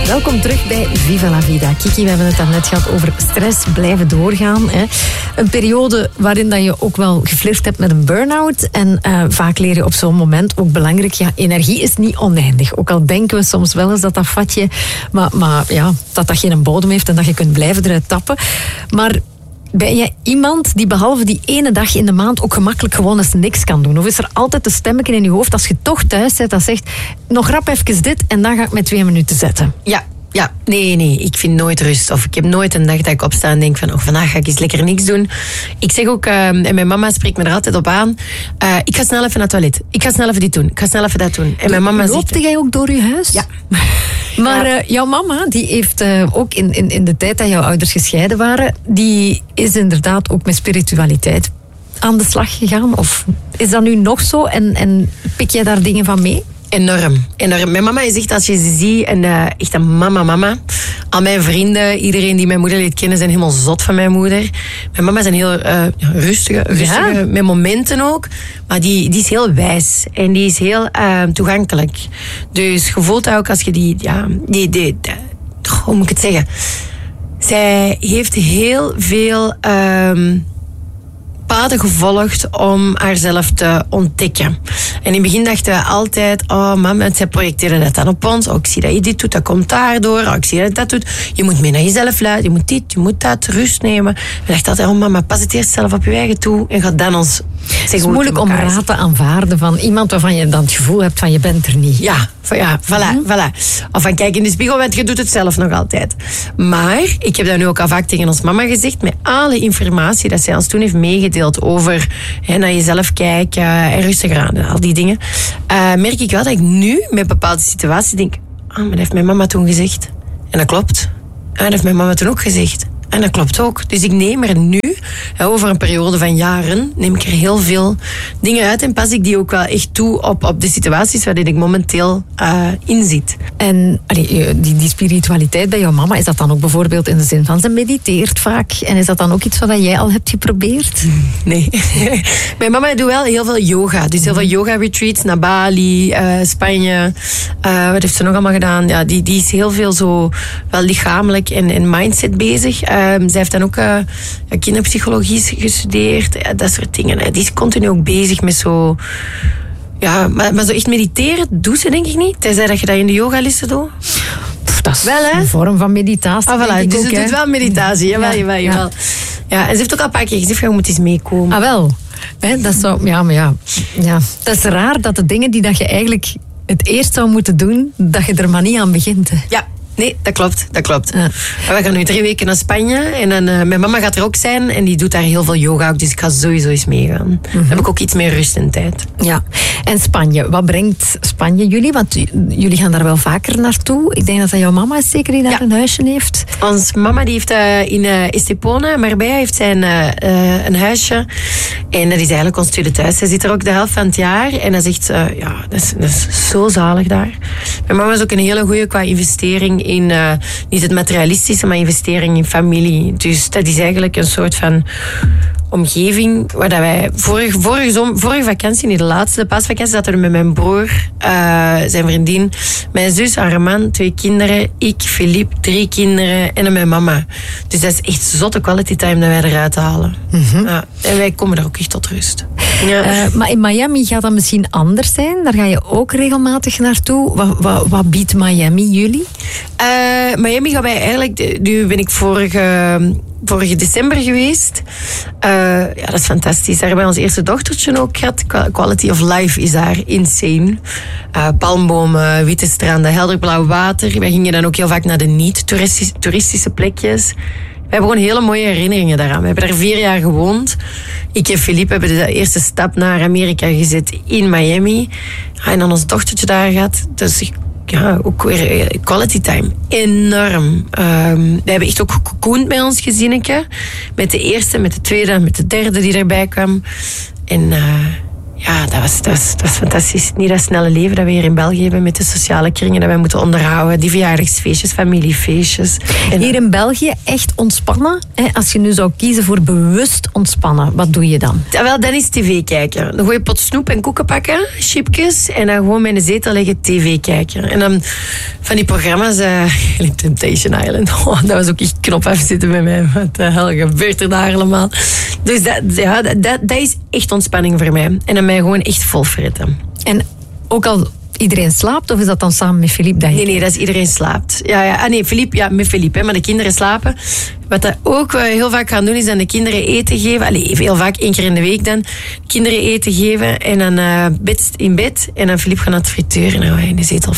Welkom terug bij Viva la Vida. Kiki, we hebben het daarnet gehad over stress, blijven doorgaan. Hè. Een periode waarin dat je ook wel geflirt hebt met een burn-out. En vaak leer je op zo'n moment ook belangrijk, ja, energie is niet oneindig. Ook al denken we soms wel eens dat vatje, maar ja, dat geen bodem heeft en dat je kunt blijven eruit tappen. Maar ben jij iemand die behalve die ene dag in de maand ook gemakkelijk gewoon eens niks kan doen? Of is er altijd een stemmetje in je hoofd als je toch thuis zit dat zegt, nog rap even dit en dan ga ik met 2 minuten zetten? Ja, nee, ik vind nooit rust. Of ik heb nooit een dag dat ik opsta en denk van, vandaag ga ik eens lekker niks doen. Ik zeg ook, en mijn mama spreekt me er altijd op aan, ik ga snel even naar het toilet. Ik ga snel even dit doen. Ik ga snel even dat doen. En mijn mama Loopte jij ook door je huis? Ja. Maar jouw mama, die heeft ook in de tijd dat jouw ouders gescheiden waren, die is inderdaad ook met spiritualiteit aan de slag gegaan. Of is dat nu nog zo? En pik jij daar dingen van mee? Enorm. Mijn mama is echt, als je ze ziet, echt een mama. Al mijn vrienden, iedereen die mijn moeder leert kennen, zijn helemaal zot van mijn moeder. Mijn mama is een heel rustige, met momenten ook. Maar die is heel wijs. En die is heel toegankelijk. Dus je voelt ook als je hoe moet ik het zeggen? Zij heeft heel veel paden gevolgd om haarzelf te ontdekken. En in het begin dachten we altijd, mama, zij projecteerde dat dan op ons. Ik zie dat je dit doet, dat komt daardoor. Ik zie dat je dat doet. Je moet meer naar jezelf luisteren. Je moet dit, je moet dat, rust nemen. We dachten altijd, mama, pas het eerst zelf op je eigen toe en ga dan ons zeggen. Het is moeilijk om raad te aanvaarden van iemand waarvan je dan het gevoel hebt van je bent er niet. Ja, voilà. Of van kijk in de spiegel, want je doet het zelf nog altijd. Maar, ik heb dat nu ook al vaak tegen ons mama gezegd, met alle informatie dat zij ons toen heeft meegedeeld over naar jezelf kijken en rustig aan, al die dingen, merk ik wel dat ik nu met bepaalde situaties denk, maar dat heeft mijn mama toen gezegd. En dat klopt. En dat heeft mijn mama toen ook gezegd. En dat klopt ook. Dus ik neem er nu, over een periode van jaren, neem ik er heel veel dingen uit en pas ik die ook wel echt toe op de situaties waarin ik momenteel in zit. En die spiritualiteit bij jouw mama, is dat dan ook bijvoorbeeld in de zin van ze mediteert vaak? En is dat dan ook iets wat jij al hebt geprobeerd? Nee. Mijn mama doet wel heel veel yoga. Dus heel veel yoga-retreats naar Bali, Spanje. Wat heeft ze nog allemaal gedaan? Ja, die is heel veel zo wel lichamelijk en mindset bezig. Zij heeft dan ook kinderpsychologie gestudeerd. Dat soort dingen. Die is continu ook bezig met zo... Ja, maar zo echt mediteren doet ze denk ik niet. Tenzij dat je dat in de yogalessen doet. Dat is wel, een vorm van meditatie. Voilà, dus ze doet wel meditatie. Jawel. Ja, en ze heeft ook al een paar keer gezegd, je moet eens meekomen. Ah, wel. Dat is zo, maar dat is raar dat de dingen die dat je eigenlijk het eerst zou moeten doen, dat je er maar niet aan begint. Hè. Ja. Nee, dat klopt. Ja. We gaan nu 3 weken naar Spanje. En dan, mijn mama gaat er ook zijn. En die doet daar heel veel yoga ook. Dus ik ga sowieso eens meegaan. Dan heb ik ook iets meer rust en tijd. Ja. En Spanje. Wat brengt Spanje jullie? Want jullie gaan daar wel vaker naartoe. Ik denk dat jouw mama is zeker die daar een huisje heeft. Ons mama die heeft in Estepona, Marbella, heeft zij een huisje. En dat is eigenlijk ons tweede thuis. Zij zit er ook de helft van het jaar. En dat is echt, dat is zo zalig daar. Mijn mama is ook een hele goede qua investering in, niet het materialistische, maar investering in familie. Dus dat is eigenlijk een soort van omgeving waar dat wij vorige vakantie, niet de laatste, de paasvakantie, zaten we met mijn broer, zijn vriendin, mijn zus, haar man, 2 kinderen, ik, Philippe, 3 kinderen en mijn mama. Dus dat is echt zotte quality time dat wij eruit halen. Ja, en wij komen daar ook echt tot rust. Ja. Maar in Miami gaat dat misschien anders zijn. Daar ga je ook regelmatig naartoe. Wat biedt Miami jullie? Miami gaan wij eigenlijk... Nu ben ik vorige december geweest. Dat is fantastisch. Daar hebben wij ons eerste dochtertje ook gehad. Quality of life is daar insane. Palmbomen, witte stranden, helderblauw water. Wij gingen dan ook heel vaak naar de niet-toeristische plekjes. We hebben gewoon hele mooie herinneringen daaraan. We hebben daar 4 jaar gewoond. Ik en Philippe hebben de eerste stap naar Amerika gezet in Miami. En dan ons dochtertje daar gehad. Dus ook weer quality time. Enorm. We hebben echt ook gecoend bij ons gezinnetje. Met de eerste, met de tweede en met de derde die erbij kwam. En dat was fantastisch. Niet dat snelle leven dat we hier in België hebben met de sociale kringen dat wij moeten onderhouden. Die verjaardagsfeestjes, familiefeestjes. En hier in België echt ontspannen. Hè? Als je nu zou kiezen voor bewust ontspannen, wat doe je dan? Wel, dan is tv kijken. Dan gooi je pot snoep en koeken pakken, chipjes. En dan gewoon met een zetel liggen tv kijken. En dan van die programma's. Temptation Island. Oh, dat was ook echt knop afzitten bij mij. Wat de hel gebeurt er daar allemaal? Dus dat is echt ontspanning voor mij. En dan mij gewoon echt vol fritten. En ook al iedereen slaapt, of is dat dan samen met Philippe? Nee, dat is iedereen slaapt. Met Philippe, maar de kinderen slapen. Wat dat ook heel vaak gaan doen, is dan de kinderen eten geven. Heel vaak, 1 keer in de week dan. Kinderen eten geven en dan in bed. En dan Philippe gaat naar het frituur en in de zetel